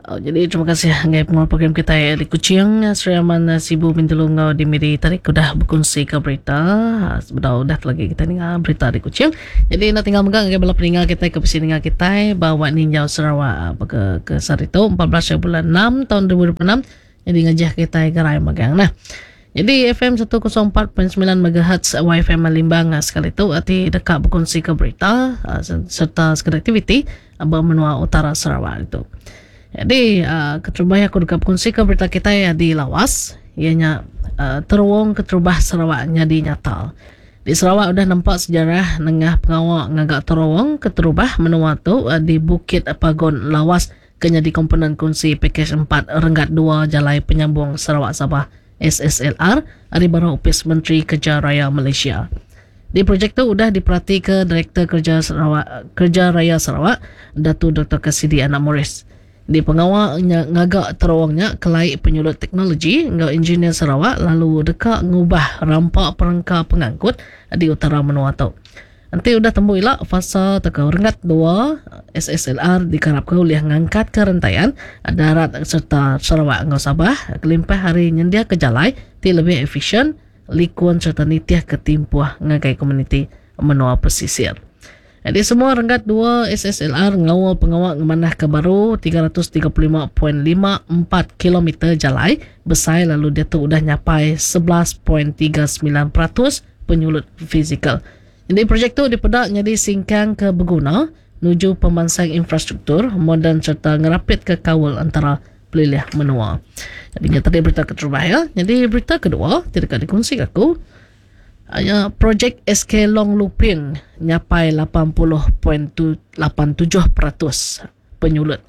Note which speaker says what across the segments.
Speaker 1: Jadi terima kasih ngai pengulang program kita di Kuching Seraman Sibu Bintulung di Miri tarik udah berkongsi ke berita udah lagi kita dengar berita di Kuching. Jadi nak tinggal megang ngai bala peningal kita ke pesingal kita bawa ninjau Sarawak ke Sarito 14 bulan 6 tahun 2026. Jadi ngajah kita gerai megang. Nah, jadi FM 104.9 MHz YFM Malimbang sekali itu arti dekat berkongsi ke berita serta sekedar aktiviti abang menua utara Sarawak itu. Jadi keterubah aku dekat berkongsi ke berita kita ya di Lawas ianya terowong keterubah Sarawaknya di Natal. Di Sarawak udah nampak sejarah nengah pengawak ngagak terowong keterubah menua tu di Bukit Pagon Lawas kenya di komponen kunci pakej 4 Renggat 2 Jalai Penyambung Sarawak Sabah SSLR hari baru Opis Menteri Kerja Raya Malaysia. Di projek tu sudah diperhati ke Direktur Kerja Raya Sarawak Datuk Dr. Kasidi Anak Morris. Di pengawal ngagak terowongnya kelai penyulut teknologi ngau engineer Sarawak lalu dekat ngubah rampak perangka pengangkut di utara menua tu. Nanti udah tembus lah fasa tekau Renggat 2 SSLR dikarapkan oleh ngangkat ke rantaian darat serta Sarawak ngau Sabah kelimpah hari nyendia ke jalai ti lebih efisien likuan serta nitiah ketimpuah ngagai komuniti menua pesisir. Jadi semua Renggat 2 SSLR ngawal pengawak ngemanah ke baru 335.54 km jalai besai lalu dia tu udah nyapai 11.39% penyulut fizikal. Jadi projek tu dipedak jadi singkang ke berguna menuju pemansang infrastruktur moden serta ngerapit ke kawal antara pelilih menua. Jadi tadi berita keterubah ya. Jadi berita kedua tidak dikongsi aku. Projek SK Long Looping nyapai 80.87% penyulut.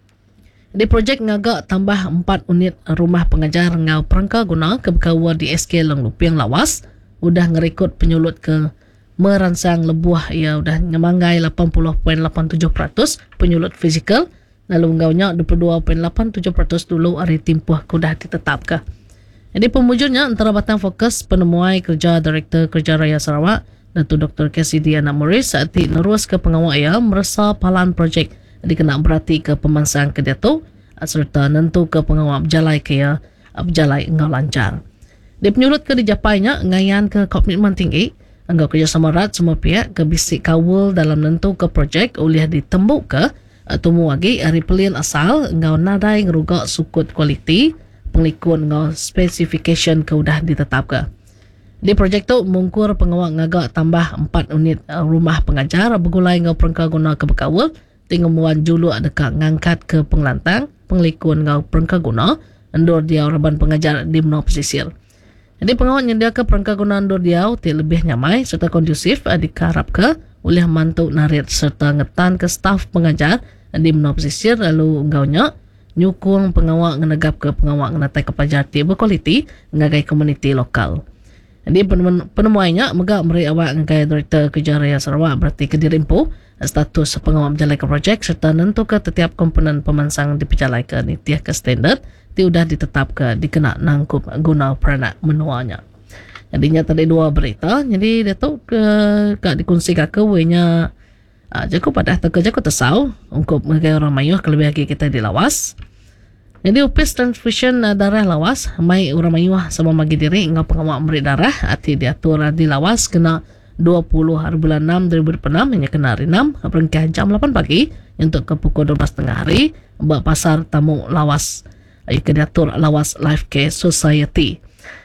Speaker 1: Di projek ngagak tambah 4 unit rumah pengajar ngau perangka guna kebekawa di SK Long Looping Lawas udah ngerekod penyulut ke meransang lebuah ia udah ngemanggai 80.87% penyulut fizikal lalu ngaunya 22.87% dulu hari timpuh kudah ditetapkan. Jadi pemujurnya antara batang fokus penemuai kerja Direktur Kerja Raya Sarawak Datuk Dr. Kasidi Anak Morris saat nerus ke pengawal ia merasa palan projek dikena berarti ke pemansang ke tu serta nentu ke pengawal berjalai ke ia berjalai engau lancar. Di penyulut ke dijapainya ngayan ke komitmen tinggi engau kerjasama erat semua pihak ke bisik kawal dalam nentu ke projek oleh ditembuk ke temu lagi hari pelian asal engau nadai ngerugak sukut kualiti penglikun ngau specification ke udah ditetapkan. Di projek tu mungkur pengawak ngagak tambah 4 unit rumah pengajar bergulai ngau perangka guna ke bekawal tinggal muan julu dekat ngangkat ke pengelantang penglikun ngau perangka guna endur dia reban pengajar di menua pesisir. Jadi pengawak nyedia ke perangka guna endur dia lebih nyamai serta kondusif dikarap ke oleh mantu narit serta ngetan ke staf pengajar di menua pesisir lalu ngaunya nyukung pengawak ngenegap ke pengawak ngenatai kepajarti berkualiti ngagai komuniti lokal. Jadi penemuannya megak meri awak ngagai Direktur Kerja Raya Sarawak berarti ke dirimpu status pengawak berjalai ke projek serta nentu ke setiap komponen pemansang diperjalai ke nitiah ke standard ti udah ditetap ke dikena nangkup guna peranak menuanya. Jadinya tadi dua berita jadi dia tu kak dikongsi ke wenya jago pada kerja ko tesau untuk ngagai orang mayuh kelebih lagi kita di Lawas. Jadi Opis Transfusion Darah Lawas mai orang mayuh sama magi diri ngau pengawak meri darah ati diatur di Lawas kena 20 hari bulan 6 2006 hanya kena hari 6 perengkah jam 8 pagi untuk ke pukul 12 tengah hari buat pasar tamu Lawas ke diatur Lawas Life Care Society.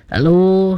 Speaker 1: Lalu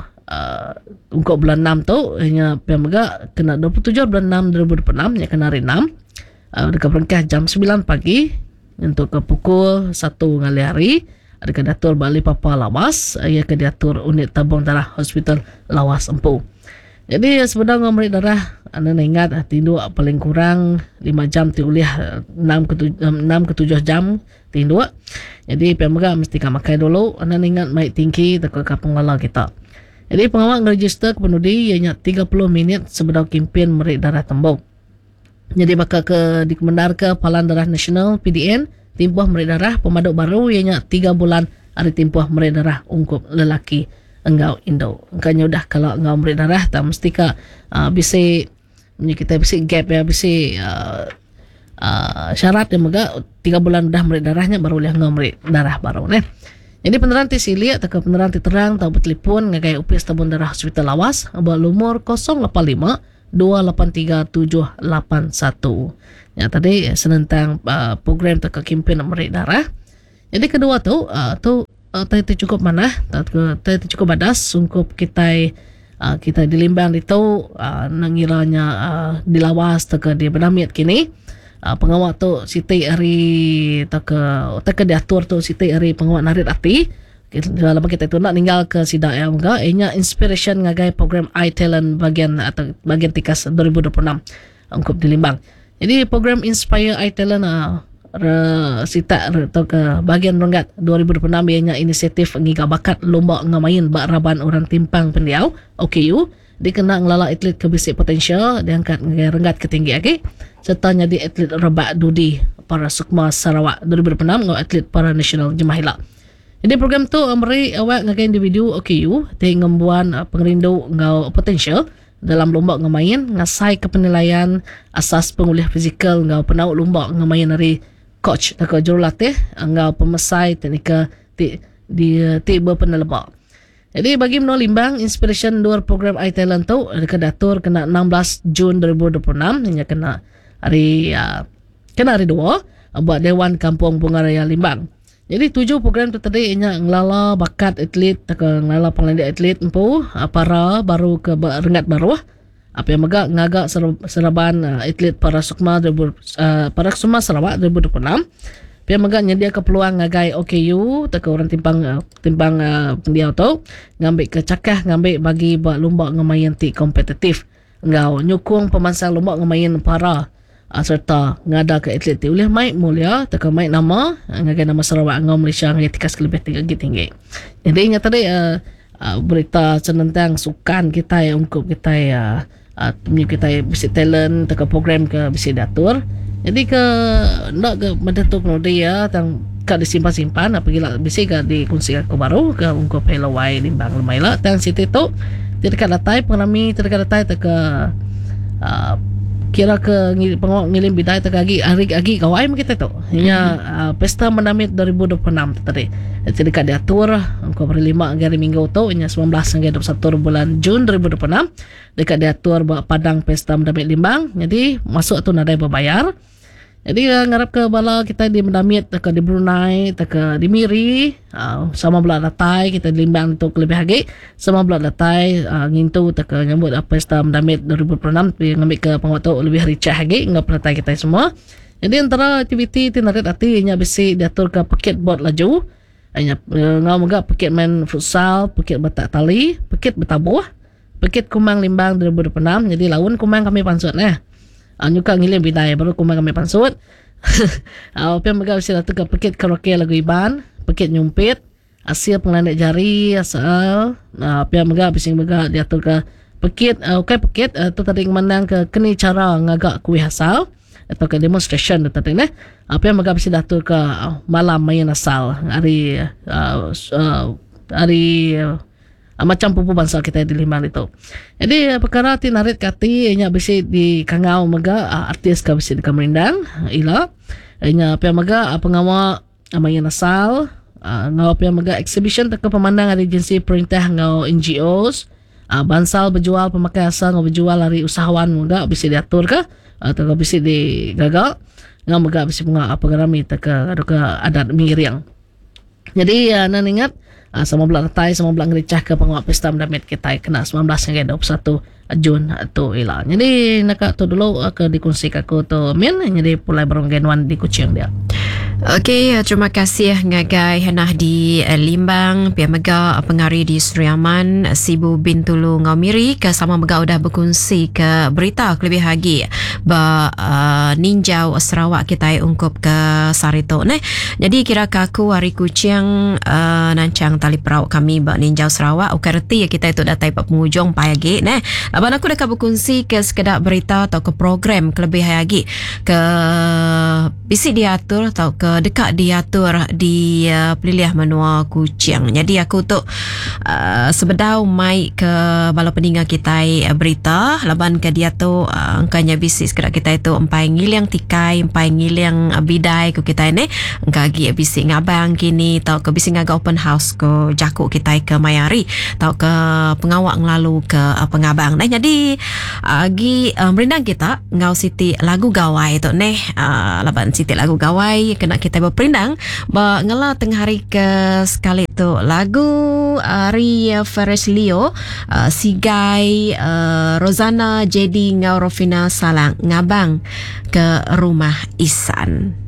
Speaker 1: untuk bulan 6 tu hanya pemega kena 27 bulan 6 2006 hanya kena hari 6 dekat perengkah jam 9 pagi untuk ke pukul 1 ngali hari ada ke diatur Bali Papa Lawas ia ke diatur unit tabung darah Hospital Lawas Empu. Jadi sebenarnya ngomong darah anda ingat tindu paling kurang 5 jam ti ulih 6 ke 7 jam tindu. Jadi pemega mesti ka makai dulu anda ingat mai tinggi tekak ka pengelola kita. Jadi pengawal ngeregister kepenudi ianya 30 minit sebelum kimpin meri darah tembok. Jadi maka ke dikemendar ke Palan Darah Nasional PDN timpuh meri darah pemaduk baru ianya 3 bulan hari timpuh meri darah ungkup lelaki enggau Indo. Engkanya udah kalau enggau meri darah tak mesti ka bisa kita bisa gap ya bisa syarat yang mega 3 bulan dah merik darahnya baru boleh merik darah baru ne. Jadi peneran ti silia atau peneran ti terang atau bertelefon ngagai UPS Tabun Darah Hospital Lawas abang lumur 085 283 781. Ya tadi senentang program teka kempen merik darah. Jadi kedua tu tadi cukup mana? Tadi cukup badas sungkup kita di Limbang itu nangiranya dilawas teka di Benamiat kini. Pengawal tu Siti hari teka diatur tu Siti hari pengawal narit ati dalam kita tu nak tinggal ke sidak yang enggak enya inspiration ngagai program iTalent bagian tikas 2026 untuk di Limbang. Jadi program Inspire iTalent sita atau ke bagian renggat 2026 ianya inisiatif ngiga bakat lomba ngamain bak raban orang timpang pendiau OKU dikena ngelala atlet ke bisik potensial diangkat renggat ketinggi lagi serta jadi atlet rebak dudi para Sukma Sarawak 2026 ngau atlet para nasional Jemahila. Jadi program tu meri awak ngagai individu OKU te ngembuan pengerindu ngau potensial dalam lomba ngamain ngasai ke penilaian asas pengulih fizikal ngau penau lomba ngamain dari coach atau jurulatih ngau pemesai teknika di berpenelebak. Jadi bagi menolak Limbang inspiration luar program iTalent tu dekat datur kena 16 Jun 2026 hanya kena hari 2 buat Dewan Kampung Bunga Raya Limbang. Jadi 7 program tu tadi ianya ngelala bakat atlet atau ngelala pengelendik atlet empu para baru ke rengat baru apa yang ngagak seraban atlet para Sukma para Sukma Sarawak 2026 Pihak megak nyedia ke peluang ngagai OKU tak orang timbang pendiau tu ngambil ke cakah ngambil bagi buat lomba ngemain ti kompetitif ngau nyukung pemansang lomba ngemain para serta ngada ke atlet ti boleh mai mulia tak mai nama ngagai nama Sarawak ngau Malaysia ngagai tikas lebih tinggi. Jadi ingat tadi berita tentang sukan kita untuk kita kita bisi talent tak program ke bisi datur. Jadi ke nak ke mendatuk dia tang ka disimpan-simpan apabila bisi ka dikongsikan ko baru ke ungkop hello wai Limbang Lemaila tang situ tu tidak latai penami tidak latai tak kira ke pengawal ngilim bidai tak agi kawai kita tu hanya pesta menamit 2026 tadi tidak diatur ungkop hari 5 hari minggu tu hanya 19 hingga 21 bulan Jun 2026 dekat diatur padang pesta menamit Limbang jadi masuk tu nadai berbayar. Jadi ngarap ke bala kita di Mendamit, ke di Brunei, ke di Miri, sama belah datai kita di Limbang untuk lebih lagi, sama belah datai ngintu ke nyambut pesta Mendamit 2026 ngambil ke pengwatu lebih ricah lagi ngap datai kita semua. Jadi antara aktiviti tinarit ati nya bisi diatur ke pekit buat laju, hanya ngau megak pekit main futsal, pekit batak tali, pekit bertabuh, pekit kumang Limbang 2026. Jadi lawan kumang kami pansut nyuka ngilim bidai baru kumang kami pansut apa yang megah sila tu ke pekit karaoke lagu iban pekit nyumpit asil pengelandek jari asal apa yang megah bising megah diatur ke pekit pekit tu tadi menang ke keni cara ngagak kuih asal atau ke demonstration tu tadi apa yang megah bising diatur ke malam main asal hari macam pupu bangsa kita di Limbang itu. Jadi perkara ti narit kati nya bisi di kangau mega artis ka bisi di Kamerindang ila nya apa mega pengawa amayan asal ngau apa mega exhibition tak pemandang dari agensi perintah ngau NGOs bansal berjual pemakai asal ngau berjual dari usahawan mega bisi diatur ka atau bisi di gagal ngau mega bisi penga apa garami tak adat miriang. Jadi nan ingat sama belah letai sama belah ngericah ke pengawal pesta mendamit kita kena 19 hingga 21 Jun tu ilah. Jadi nak tu dulu ke dikongsikan aku tu min jadi pulai beronggenwan di kucing dia.
Speaker 2: Okey, terima kasih ngagai henah di Limbang, pihak mega pengari di Suriaman, Sibu Bintulu Ngamiri ke sama mega udah berkongsi ke berita lebih lagi ba ninjau Sarawak kita ungkup ke Sarito ne. Jadi kira kaku hari kucing nancang tali perahu kami ba ninjau Sarawak ukarti ya kita itu datai pak penghujung pagi ne. Abang aku dah berkongsi ke sekedar berita atau ke program lebih lagi ke bisi diatur atau ke ke dekat diatur di Peliliah Menua Kuching. Jadi aku tu sebedau mai ke bala peninggal kita berita laban ke dia tu angkanya bisnis kedak kita itu empai ngiliang tikai, empai ngiliang bidai ku kita ini angka gi bisnis ngabang kini tau ke bisnis ngaga open house ke jaku kita ke Mayari tau ke pengawak ngelalu ke pengabang. Nah jadi gi merindang kita ngau siti lagu gawai tu neh laban siti lagu gawai kena kita berperindang ba ngela tengah hari ke sekali tu lagu Ria Ferris Leo Sigai Rozana Jadi Ngau Rofina Salang ngabang ke rumah Isan.